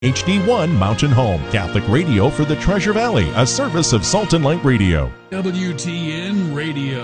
HD1 Mountain Home, Catholic radio for the Treasure Valley, a service of Salt and Light Radio. WTN Radio.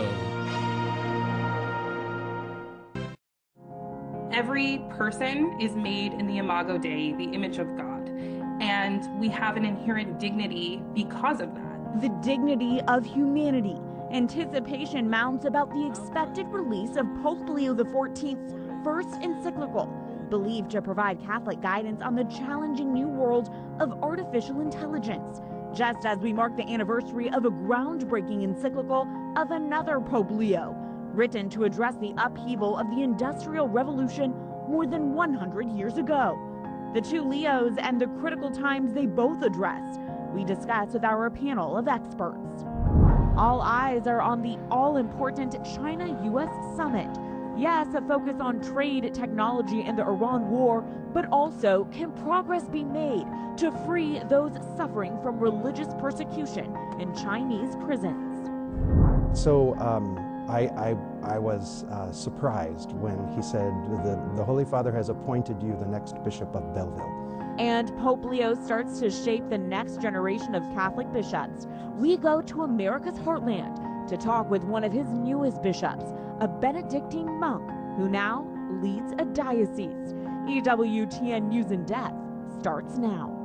Every person is made in the Imago Dei, the image of God, and we have an inherent dignity because of that. The dignity of humanity. Anticipation mounts about the expected release of Pope Leo XIV's first encyclical, believed to provide Catholic guidance on the challenging new world of artificial intelligence, just as we mark the anniversary of a groundbreaking encyclical of another Pope Leo, written to address the upheaval of the Industrial Revolution more than 100 years ago. The two Leos and the critical times they both addressed, we discuss with our panel of experts. All eyes are on the all-important China-U.S. summit. Yes, a focus on trade, technology, and the Iran war, but also, can progress be made to free those suffering from religious persecution in Chinese prisons? So I was surprised when he said the Holy Father has appointed you the next Bishop of Belleville. And Pope Leo starts to shape the next generation of Catholic bishops. We go to America's heartland to talk with one of his newest bishops, a Benedictine monk who now leads a diocese. EWTN News in Depth starts now.